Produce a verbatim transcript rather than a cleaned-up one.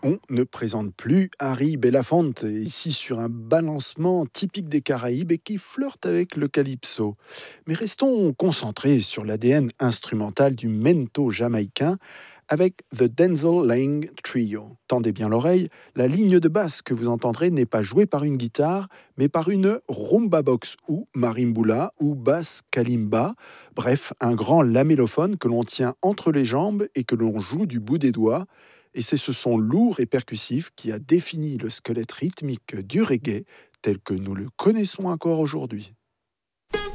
On ne présente plus Harry Belafonte, ici sur un balancement typique des Caraïbes et qui flirte avec le calypso. Mais restons concentrés sur l'A D N instrumental du mento jamaïcain avec The Denzel Lang Trio. Tendez bien l'oreille, la ligne de basse que vous entendrez n'est pas jouée par une guitare, mais par une rumba box ou marimbula ou basse kalimba, bref, un grand lamellophone que l'on tient entre les jambes et que l'on joue du bout des doigts. Et c'est ce son lourd et percussif qui a défini le squelette rythmique du reggae tel que nous le connaissons encore aujourd'hui.